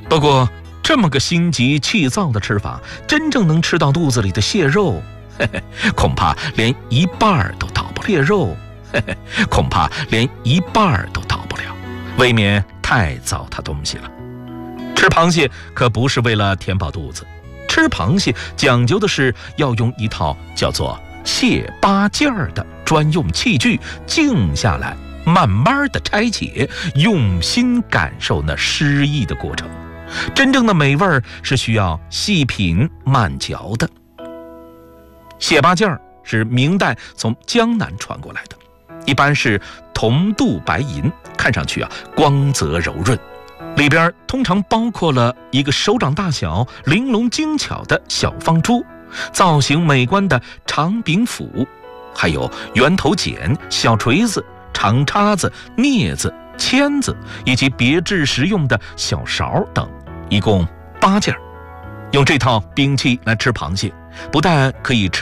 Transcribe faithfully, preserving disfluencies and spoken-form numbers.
不过这么个心急气躁的吃法，真正能吃到肚子里的蟹肉，嘿嘿，恐怕连一半都到不了。蟹肉，嘿嘿，恐怕连一半都到不了，未免太糟蹋东西了。吃螃蟹可不是为了填饱肚子，吃螃蟹讲究的是要用一套叫做蟹八件儿的专用器具，静下来慢慢的拆解，用心感受那诗意的过程。真正的美味是需要细品慢嚼的。蟹八件儿是明代从江南传过来的，一般是铜镀白银，看上去啊光泽柔润，里边通常包括了一个手掌大小、玲珑精巧的小方珠，造型美观的长柄斧，还有圆头剪、小锤子、长叉子、镊子、签子以及别致实用的小勺等，一共八件。用这套兵器来吃螃蟹，不但可以吃